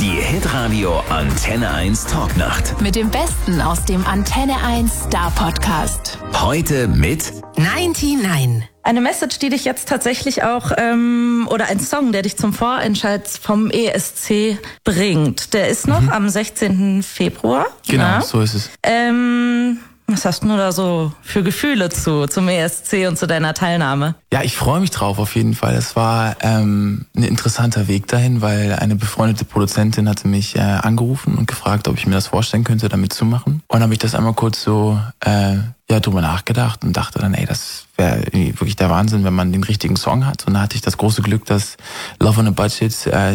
Die Hitradio Antenne 1 Talknacht. Mit dem Besten aus dem Antenne 1 Star Podcast. Heute mit 99. Eine Message, die dich jetzt tatsächlich auch, oder ein Song, der dich zum Vorentscheid vom ESC bringt. Der ist noch am 16. Februar. Genau, ja? So ist es. Was hast du da so für Gefühle zum ESC und zu deiner Teilnahme? Ja, ich freue mich drauf auf jeden Fall. Es war ein interessanter Weg dahin, weil eine befreundete Produzentin hatte mich angerufen und gefragt, ob ich mir das vorstellen könnte, da mitzumachen. Und dann habe ich das einmal kurz so drüber nachgedacht und dachte dann, das wäre wirklich der Wahnsinn, wenn man den richtigen Song hat. Und da hatte ich das große Glück, dass Love on a Budget,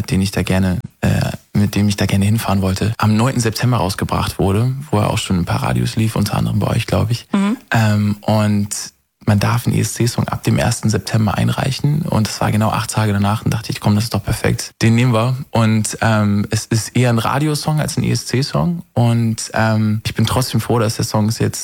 mit dem ich da gerne hinfahren wollte, am 9. September rausgebracht wurde, wo er auch schon ein paar Radios lief, unter anderem bei euch, glaube ich. Und man darf einen ESC-Song ab dem 1. September einreichen und das war genau 8 Tage danach und dachte ich, komm, das ist doch perfekt. Den nehmen wir und es ist eher ein Radiosong als ein ESC-Song und ich bin trotzdem froh, dass der Song ist jetzt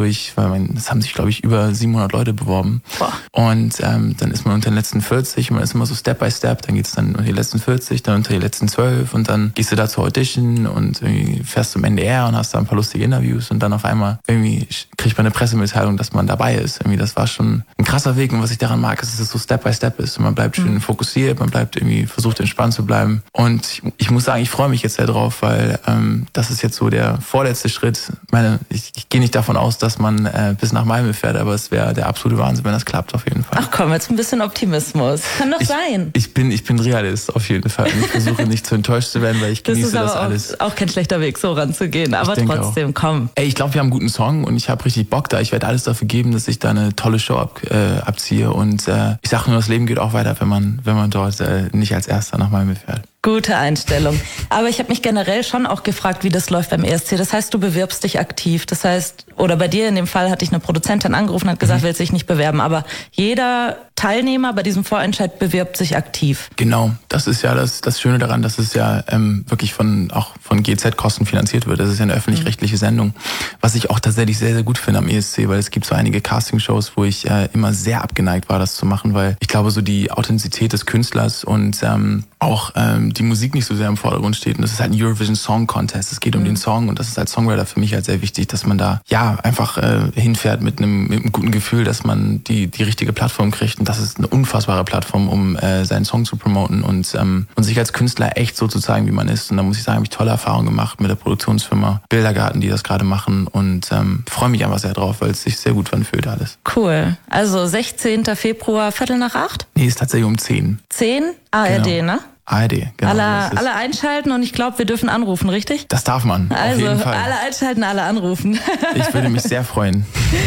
es haben sich, glaube ich, über 700 Leute beworben. Boah. Und dann ist man unter den letzten 40 und man ist immer so Step by Step, dann geht's dann unter die letzten 40, dann unter die letzten 12 und dann gehst du da zur Audition und irgendwie fährst zum NDR und hast da ein paar lustige Interviews und dann auf einmal irgendwie kriegt man eine Pressemitteilung, dass man dabei ist. Irgendwie das war schon ein krasser Weg und was ich daran mag, ist, dass es so Step by Step ist und man bleibt schön fokussiert, man bleibt irgendwie, versucht entspannt zu bleiben und ich muss sagen, ich freue mich jetzt sehr drauf, weil das ist jetzt so der vorletzte Schritt. Ich gehe nicht davon aus, dass man bis nach Malmö fährt, aber es wäre der absolute Wahnsinn, wenn das klappt auf jeden Fall. Ach komm, jetzt ein bisschen Optimismus. Kann doch sein. Ich bin Realist auf jeden Fall. Ich versuche nicht zu enttäuscht zu werden, weil ich genieße das alles. Das ist aber auch kein schlechter Weg, so ranzugehen, aber trotzdem, komm. Ich glaube, wir haben einen guten Song und ich habe richtig Bock da. Ich werde alles dafür geben, dass ich da eine tolle Show abziehe und ich sage nur, das Leben geht auch weiter, wenn man dort nicht als Erster nach Malmö fährt. Gute Einstellung. Aber ich habe mich generell schon auch gefragt, wie das läuft beim ESC. Das heißt, du bewirbst dich aktiv. Das heißt, oder bei dir in dem Fall hatte ich eine Produzentin angerufen und hat gesagt, will sich nicht bewerben. Aber jeder Teilnehmer bei diesem Vorentscheid bewirbt sich aktiv. Genau, das ist ja das Schöne daran, dass es ja wirklich von GZ-Kosten finanziert wird. Das ist ja eine öffentlich-rechtliche Sendung. Was ich auch tatsächlich sehr, sehr gut finde am ESC, weil es gibt so einige Castingshows, wo ich immer sehr abgeneigt war, das zu machen, weil ich glaube, so die Authentizität des Künstlers und auch die Musik nicht so sehr im Vordergrund steht. Und das ist halt ein Eurovision Song Contest. Es geht um den Song und das ist als Songwriter für mich halt sehr wichtig, dass man da einfach hinfährt mit einem guten Gefühl, dass man die richtige Plattform kriegt. Und das ist eine unfassbare Plattform, um seinen Song zu promoten und sich als Künstler echt so zu zeigen, wie man ist. Und da muss ich sagen, habe ich tolle Erfahrungen gemacht mit der Produktionsfirma Bildergarten, die das gerade machen und freue mich einfach sehr drauf, weil es sich sehr gut anfühlt alles. Cool. Also 16. Februar, 7:45? Nee, ist tatsächlich um 10. 10? ARD, genau. Ne? ARD, genau. Alle einschalten und ich glaube, wir dürfen anrufen, richtig? Das darf man, auf jeden Fall. Alle einschalten, alle anrufen. Ich würde mich sehr freuen.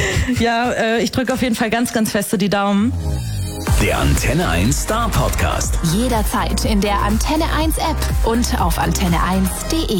Ja, ich drücke auf jeden Fall ganz, ganz feste die Daumen. der Antenne 1 Star Podcast. Jederzeit in der Antenne 1 App und auf antenne1.de.